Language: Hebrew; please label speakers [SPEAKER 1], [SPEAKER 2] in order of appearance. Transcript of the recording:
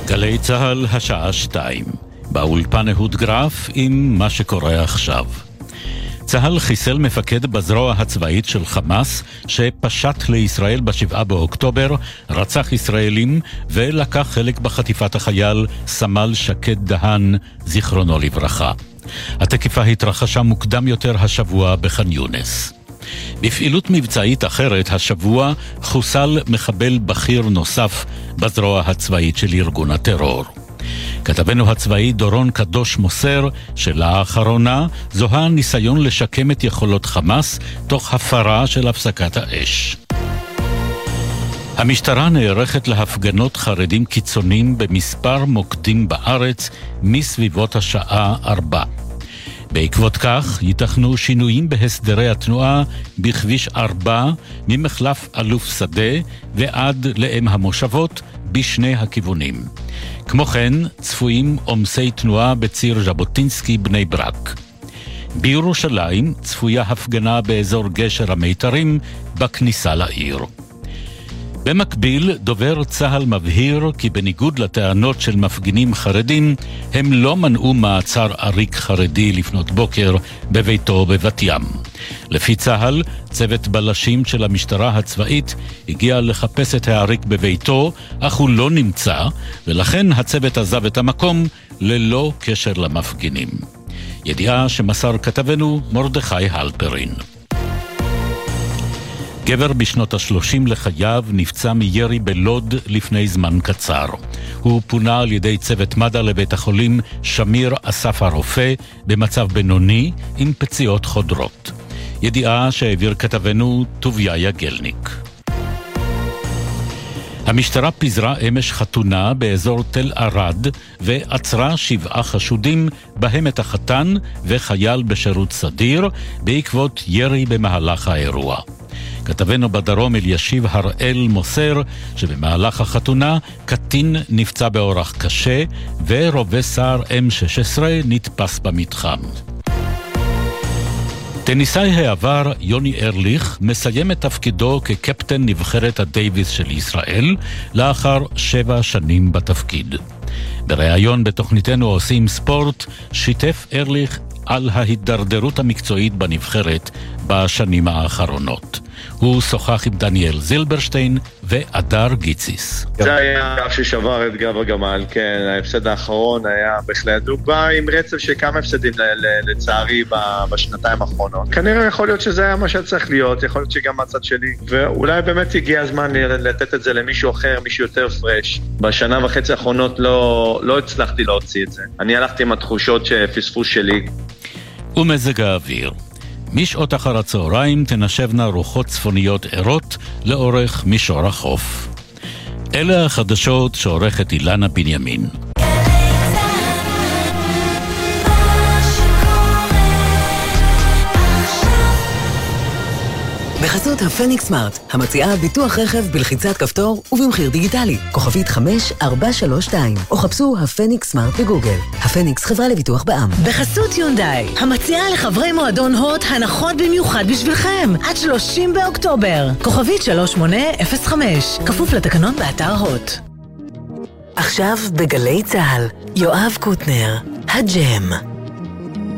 [SPEAKER 1] גלי צהל השעה 2. באולפן אהוד גרף עם מה שקורה עכשיו. צהל חיסל מפקד בזרוע הצבאית של חמאס שפשט לישראל ב7 באוקטובר, רצח ישראלים ולקח חלק בחטיפת החייל סמל שקד דהן, זיכרונו לברכה. התקיפה התרחשה מוקדם יותר השבוע בח'אן יונס. בפעילות מבצעית אחרת השבוע חוסל מחבל בכיר נוסף בזרוע הצבאית של ארגון הטרור. כתבנו הצבאי דורון קדוש מוסר שלאחרונה זוהה ניסיון לשקם את יכולות חמאס תוך הפרה של הפסקת האש. המשטרה נערכת להפגנות חרדים קיצוניים במספר מוקדים בארץ מסביבות השעה 4. בעקבות כך ייתכנו שינויים בהסדרי התנועה בכביש 4 ממחלף אלוף שדה ועד לאם המושבות בשני הכיוונים. כמו כן צפויים עומסי תנועה בציר ז'בוטינסקי בני ברק. בירושלים צפויה הפגנה באזור גשר המיתרים בכניסה לעיר. במקביל, דובר צהל מבהיר כי בניגוד לטענות של מפגינים חרדים, הם לא מנעו מעצר עריק חרדי לפנות בוקר בביתו בבת ים. לפי צהל, צוות בלשים של המשטרה הצבאית הגיע לחפש את העריק בביתו, אך הוא לא נמצא, ולכן הצוות עזב את המקום ללא קשר למפגינים. ידיעה שמסר כתבנו מרדכי הלפרין. גבר בשנות ה-30 לחייו נפצע מירי בלוד לפני זמן קצר. הוא פונה על ידי צוות מד"א לבית החולים שמיר אסף הרופא במצב בינוני עם פציעות חודרות. ידיעה שהעביר כתבנו טוביה יגלניק. המשטרה פיזרה אמש חתונה באזור תל ערד ועצרה 7 חשודים בהם את החתן וחייל בשירות סדיר בעקבות ירי במהלך האירוע. כתבנו בדרום אלישיב הראל מוסר שבמהלך החתונה קטין נפצע באורח קשה ורובה סער M16 נתפס במתחם. טניסאי העבר יוני ארליך מסיים את תפקידו כקפטן נבחרת הדייביס של ישראל לאחר 7 שנים בתפקיד. בריאיון בתוכניתנו עושים ספורט שיתף ארליך על ההידרדרות המקצועית בנבחרת בשנים האחרונות. הוא שוחח עם דניאל זילברשטיין ואדר גיציס.
[SPEAKER 2] זה היה ששבר את גב הגמל, כן, ההפסד האחרון היה בהחלט. הוא בא עם רצף של כמה הפסדים לצערי בשנתיים האחרונות. כנראה יכול להיות שזה היה מה שצריך להיות, יכול להיות שגם מהצד שלי. ואולי באמת הגיע הזמן לתת את זה למישהו אחר, מישהו יותר פרש. בשנה וחצי האחרונות לא הצלחתי להוציא את זה. אני הלכתי עם התחושות שפספוס שלי.
[SPEAKER 1] ומזג האוויר. משעות אחר הצהריים תנשבנה רוחות צפוניות ערות לאורך מישור החוף. אלה החדשות שעורכת אילנה בנימין.
[SPEAKER 3] בחסות הפניקס סמארט, המציעה ביטוח רכב בלחיצת כפתור ובמחיר דיגיטלי. כוכבית 5432, או חפשו הפניקס סמארט בגוגל. הפניקס חברה לביטוח בע"מ.
[SPEAKER 4] בחסות יונדאי, המציעה לחברי מועדון הוט הנחות במיוחד בשבילכם, עד 30 באוקטובר. כוכבית 3805, כפוף לתקנון באתר הוט.
[SPEAKER 3] עכשיו בגלי צהל, יואב קוטנר, הג'ם.